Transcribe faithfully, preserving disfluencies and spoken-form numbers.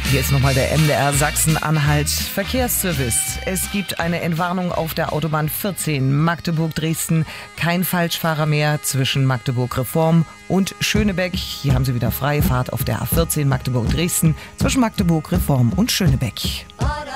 Hier ist nochmal der M D R Sachsen-Anhalt Verkehrsservice. Es gibt eine Entwarnung auf der Autobahn vierzehn Magdeburg-Dresden. Kein Falschfahrer mehr zwischen Magdeburg-Reform und Schönebeck. Hier haben Sie wieder freie Fahrt auf der A vierzehn Magdeburg-Dresden zwischen Magdeburg-Reform und Schönebeck.